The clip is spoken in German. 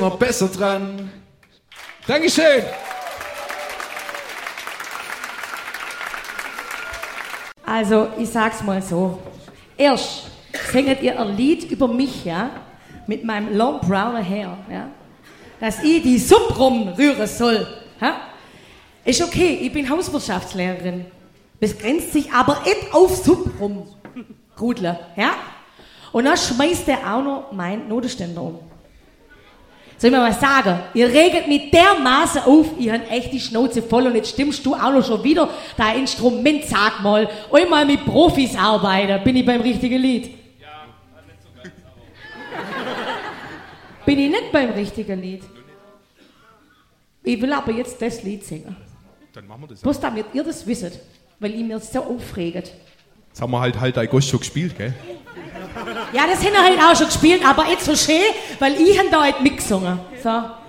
noch besser dran. Dankeschön. Also, ich sag's mal so. Erst singet ihr ein Lied über mich, ja? Mit meinem long browner Hair, ja? Dass ich die Suppe rumrühren soll, ja? Ist okay, ich bin Hauswirtschaftslehrerin. Begrenzt sich aber nicht auf Suppe rum. Rudler, ja? Und dann schmeißt der auch noch meinen Notenständer um. Soll ich mir mal sagen, ihr regelt mich dermaßen auf, ich hab echt die Schnauze voll und jetzt stimmst du auch noch schon wieder dein Instrument, sag mal. Einmal mit Profis arbeiten, bin ich beim richtigen Lied? Ja, nicht so ganz, aber... Bin ich nicht beim richtigen Lied? Ich will aber jetzt das Lied singen. Dann machen wir das. Bloß damit ihr das wisst, weil ihr mir so aufregt. Jetzt haben wir halt dein Ghost schon gespielt, gell? Ja, das haben wir halt auch schon gespielt, aber jetzt so schön, weil ich hab da halt mitgesungen. So.